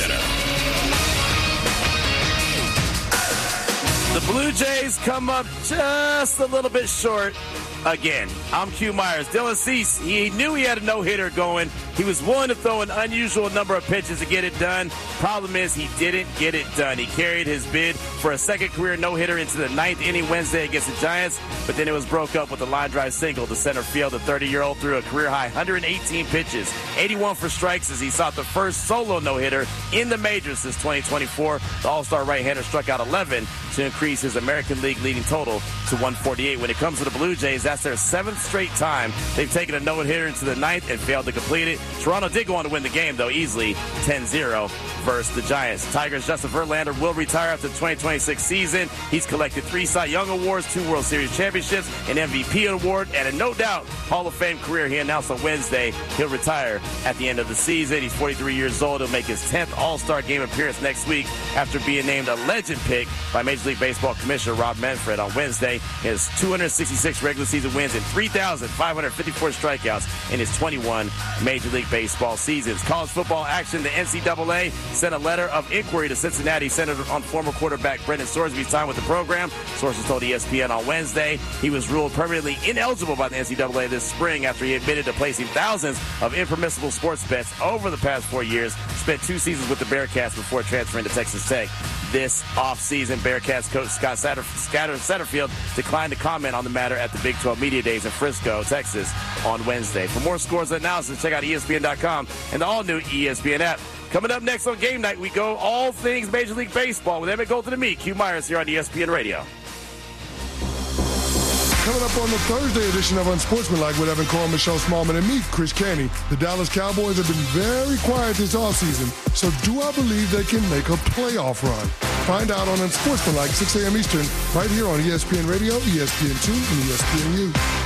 Center. The Blue Jays come up just a little bit short again. I'm Q Myers. Dylan Cease, he knew he had a no-hitter going. He was willing to throw an unusual number of pitches to get it done. Problem is, he didn't get it done. He carried his bid for a second career no-hitter into the ninth inning Wednesday against the Giants, but then it was broke up with a line drive single to center field. The 30-year-old threw a career-high 118 pitches, 81 for strikes as he sought the first solo no-hitter in the majors since 2024. The All-Star right-hander struck out 11 to increase his American League leading total to 148. When it comes to the Blue Jays, that's their seventh straight time they've taken a no-hitter into the ninth and failed to complete it. Toronto did go on to win the game, though, easily 10-0 versus the Giants. Tigers' Justin Verlander will retire after the 2026 season. He's collected 3 Cy Young Awards, 2 World Series championships, an MVP award, and a no-doubt Hall of Fame career. He announced on Wednesday he'll retire at the end of the season. He's 43 years old. He'll make his 10th All-Star Game appearance next week after being named a legend pick by Major League Baseball Commissioner Rob Manfred on Wednesday. His 266 regular season wins and 3,554 strikeouts in his 21 Major League Baseball seasons. College football action, the NCAA sent a letter of inquiry to Cincinnati centered on former quarterback Brendan Sorsby's time with the program. Sources told ESPN on Wednesday he was ruled permanently ineligible by the NCAA this spring after he admitted to placing thousands of impermissible sports bets over the past 4 years. Spent 2 seasons with the Bearcats before transferring to Texas Tech this offseason. Bearcats coach Scott Satterfield declined to comment on the matter at the Big 12 Media Days in Frisco, Texas on Wednesday. For more scores and analysis, check out ESPN.com and the all-new ESPN app. Coming up next on Game Night, we go all things Major League Baseball with Emmett Golden and me, Q Myers, here on ESPN Radio. Coming up on the Thursday edition of Unsportsmanlike with Evan Cole, Michelle Smallman, and me, Chris Caney. The Dallas Cowboys have been very quiet this offseason, so do I believe they can make a playoff run? Find out on Unsportsmanlike, 6 a.m. Eastern, right here on ESPN Radio, ESPN2, and ESPNU.